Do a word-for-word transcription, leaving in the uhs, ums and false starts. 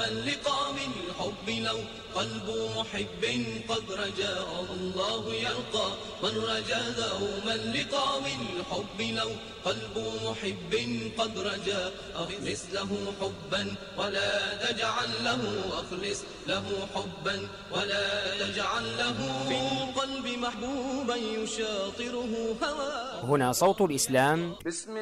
لقام الحب لو قلب محب قد رجا الله يلقى من رجا دوما لقام الحب لو قلب محب قد رجا أخلص له حبا ولا تجعل له أخلص له حبا ولا تجعل له في القلب محبوبا يشاطره هواه. هنا صوت الإسلام.